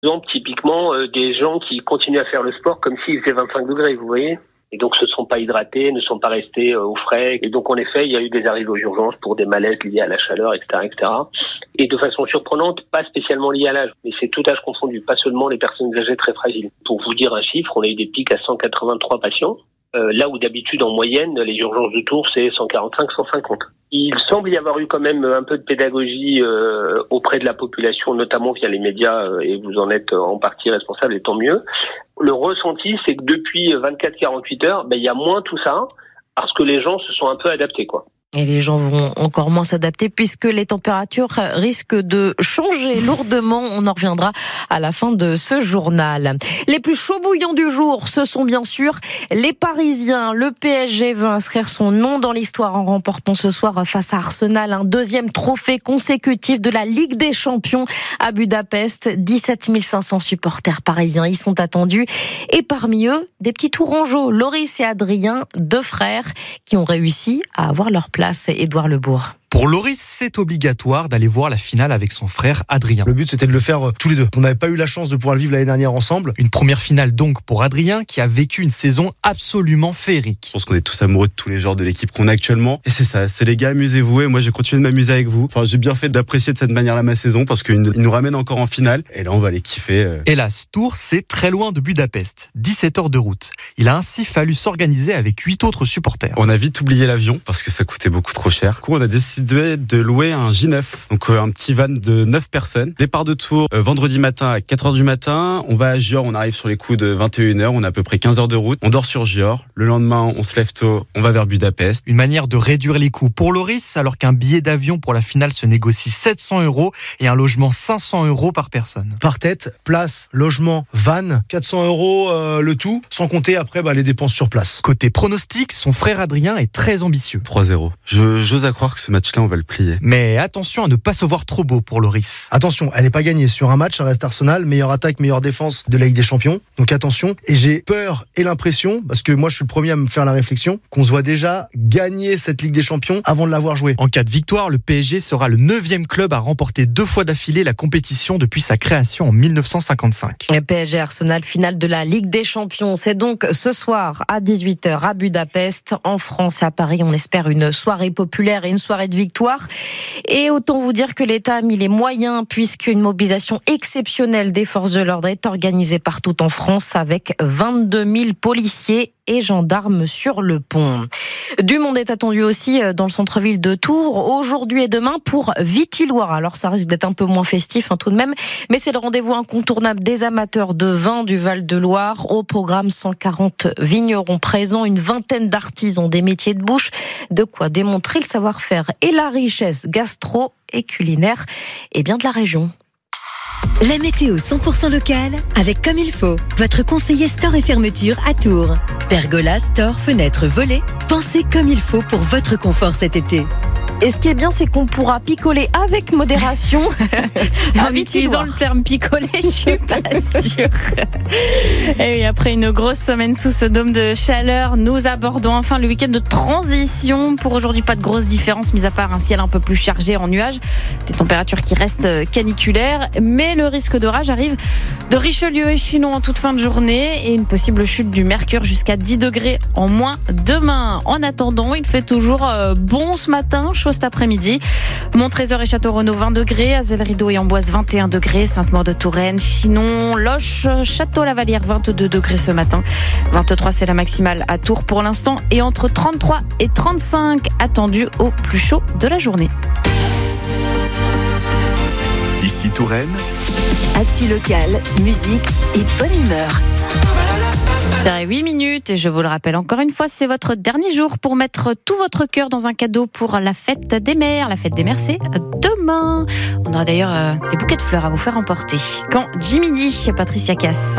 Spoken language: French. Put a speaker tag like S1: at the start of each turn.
S1: Donc, typiquement, des gens qui continuent à faire le sport comme s'il faisait 25 degrés, vous voyez. Et donc, se sont pas hydratés, ne sont pas restés au frais. Et donc, en effet, il y a eu des arrivées aux urgences pour des malaises liés à la chaleur, etc., etc. Et de façon surprenante, pas spécialement liées à l'âge, mais c'est tout âge confondu, pas seulement les personnes âgées très fragiles. Pour vous dire un chiffre, on a eu des pics à 183 patients. Là où d'habitude, en moyenne, les urgences de Tours, c'est 145, 150. Il semble y avoir eu quand même un peu de pédagogie auprès de la population, notamment via les médias, et vous en êtes en partie responsable, et tant mieux. Le ressenti, c'est que depuis 24-48 heures, il y a moins tout ça, parce que les gens se sont un peu adaptés, quoi.
S2: Et les gens vont encore moins s'adapter puisque les températures risquent de changer lourdement. On en reviendra à la fin de ce journal. Les plus chauds bouillants du jour, ce sont bien sûr les Parisiens. Le PSG veut inscrire son nom dans l'histoire en remportant ce soir face à Arsenal un deuxième trophée consécutif de la Ligue des Champions à Budapest. 17 500 supporters parisiens y sont attendus. Et parmi eux, des petits tourangeaux, Loris et Adrien, deux frères qui ont réussi à avoir leur place. Édouard Lebourg.
S3: Pour Loris, c'est obligatoire d'aller voir la finale avec son frère Adrien.
S4: Le but, c'était de le faire tous les deux. On n'avait pas eu la chance de pouvoir le vivre l'année dernière ensemble.
S3: Une première finale donc pour Adrien, qui a vécu une saison absolument féerique.
S5: Je pense qu'on est tous amoureux de tous les joueurs de l'équipe qu'on a actuellement. Et c'est ça, c'est les gars, amusez-vous. Et moi, j'ai continué de m'amuser avec vous. Enfin, j'ai bien fait d'apprécier de cette manière-là ma saison, parce qu'ils nous ramènent encore en finale. Et là, on va les kiffer.
S3: Hélas, Tours, c'est très loin de Budapest. 17 heures de route. Il a ainsi fallu s'organiser avec 8 autres supporters.
S5: On a vite oublié l'avion, parce que ça coûtait beaucoup trop cher. Du coup, on a décidé de louer un J9, donc un petit van de 9 personnes. Départ de Tours vendredi matin à 4h du matin. On va à Gior, on arrive sur les coups de 21h. On a à peu près 15 heures de route. On dort sur Gior. Le lendemain, on se lève tôt. On va vers Budapest.
S3: Une manière de réduire les coûts pour Loris, alors qu'un billet d'avion pour la finale se négocie 700 € et un logement 500 € par personne.
S4: Par tête, place, logement, van, 400 € le tout, sans compter après les dépenses sur place.
S3: Côté pronostic, son frère Adrien est très ambitieux.
S5: 3-0. J'ose à croire que ce match-là, on va le plier.
S3: Mais attention à ne pas se voir trop beau pour Loris.
S4: Attention, elle n'est pas gagnée. Sur un match, ça reste Arsenal, meilleure attaque, meilleure défense de la Ligue des Champions. Donc attention. Et j'ai peur et l'impression, parce que moi je suis le premier à me faire la réflexion, qu'on se voit déjà gagner cette Ligue des Champions avant de l'avoir jouée.
S3: En cas de victoire, le PSG sera le 9e club à remporter 2 fois d'affilée la compétition depuis sa création en 1955.
S2: Le PSG Arsenal, finale de la Ligue des Champions. C'est donc ce soir à 18h à Budapest. En France et à Paris, on espère une soirée populaire et une soirée de victoire. Et autant vous dire que l'État a mis les moyens puisqu'une mobilisation exceptionnelle des forces de l'ordre est organisée partout en France avec 22 000 policiers et gendarmes sur le pont. Du monde est attendu aussi dans le centre-ville de Tours aujourd'hui et demain pour Viti-Loire. Alors ça risque d'être un peu moins festif tout de même, mais c'est le rendez-vous incontournable des amateurs de vin du Val-de-Loire. Au programme, 140 vignerons présents, une vingtaine d'artisans des métiers de bouche, de quoi démontrer le savoir-faire et la richesse gastro et culinaire de la région.
S6: La météo 100% locale avec Comme il faut. Votre conseiller store et fermeture à Tours. Pergola, store, fenêtres, volets. Pensez comme il faut pour votre confort cet été.
S2: Et ce qui est bien, c'est qu'on pourra picoler avec modération.
S7: En utilisant le terme picoler, je suis pas sûre. Et oui, après une grosse semaine sous ce dôme de chaleur, nous abordons enfin le week-end de transition. Pour aujourd'hui, pas de grosse différence, mis à part un ciel un peu plus chargé en nuages. Des températures qui restent caniculaires. Mais le risque d'orage arrive de Richelieu et Chinon en toute fin de journée. Et une possible chute du mercure jusqu'à 10 degrés en moins demain. En attendant, il fait toujours bon ce matin, chaud cet après-midi. Montrésor et Château-Renaud 20 degrés, Azelle-Rideau et Amboise 21 degrés, Sainte-Maure-de-Touraine, Chinon, Loches, Château-Lavalière 22 degrés ce matin. 23 c'est la maximale à Tours pour l'instant et entre 33 et 35 attendus au plus chaud de la journée.
S8: Ici Touraine.
S6: Actu local, musique et bonne humeur.
S7: 8 minutes et je vous le rappelle encore une fois, c'est votre dernier jour pour mettre tout votre cœur dans un cadeau pour la fête des mères. La fête des mères, c'est demain. On aura d'ailleurs des bouquets de fleurs à vous faire emporter. Quand Jimmy dit, Patricia Cass.